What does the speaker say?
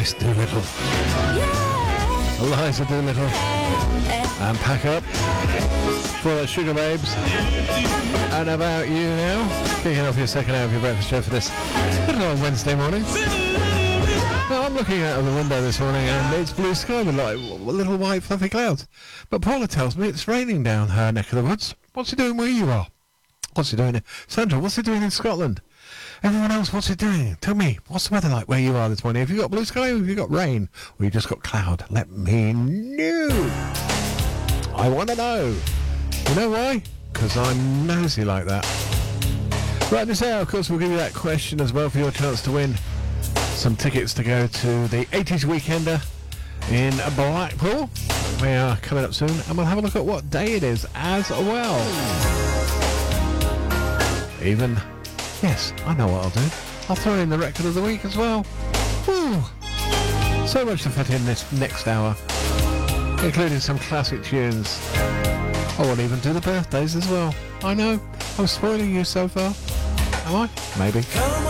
Miss Doolittle. Eliza Doolittle. And pack up for the Sugar Babes. And about you now. Kicking off your second hour of your breakfast show for this little Wednesday morning. Now, I'm looking out of the window this morning and it's blue sky with like little white fluffy clouds. But Paula tells me it's raining down her neck of the woods. What's it doing where you are? What's it doing? Sandra, what's it doing in Scotland? Everyone else, what's it doing? Tell me, what's the weather like where you are this morning? Have you got blue sky or have you got rain? Or you just got cloud? Let me know. I want to know. You know why? Because I'm nosy like that. Right, this hour, of course, we'll give you that question as well for your chance to win some tickets to go to the 80s Weekender in Blackpool. We are coming up soon, and we'll have a look at what day it is as well. Even, yes, I know what I'll do. I'll throw in the record of the week as well. Woo! So much to fit in this next hour, including some classic tunes. I won't even do the birthdays as well. I know, I'm spoiling you so far. Am I? Maybe.